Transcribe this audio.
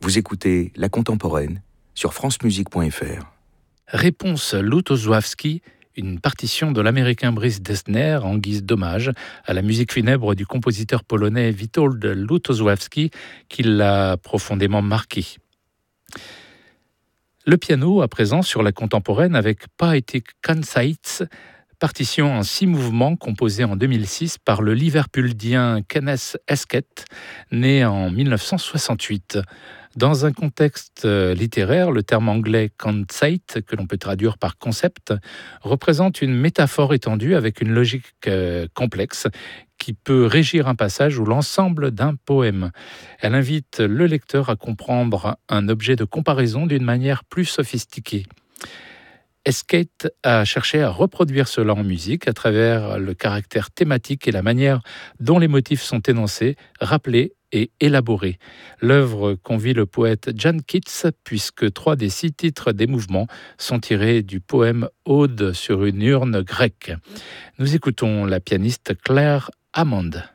Vous écoutez La Contemporaine sur francemusique.fr. Réponse Lutosławski, une partition de l'américain Brice Dessner en guise d'hommage à la musique funèbre du compositeur polonais Witold Lutosławski qui l'a profondément marqué. Le piano à présent sur La Contemporaine avec Poetic Concerts, partition en 6 mouvements composée en 2006 par le liverpuldien Kenneth Esket, né en 1968. Dans un contexte littéraire, le terme anglais conceit, que l'on peut traduire par concept, représente une métaphore étendue avec une logique complexe qui peut régir un passage ou l'ensemble d'un poème. Elle invite le lecteur à comprendre un objet de comparaison d'une manière plus sophistiquée. Esket a cherché à reproduire cela en musique à travers le caractère thématique et la manière dont les motifs sont énoncés, rappelés et élaborés. L'œuvre convie le poète Jan Keats, puisque 3 des 6 titres des mouvements sont tirés du poème Ode sur une urne grecque. Nous écoutons la pianiste Claire Hammond.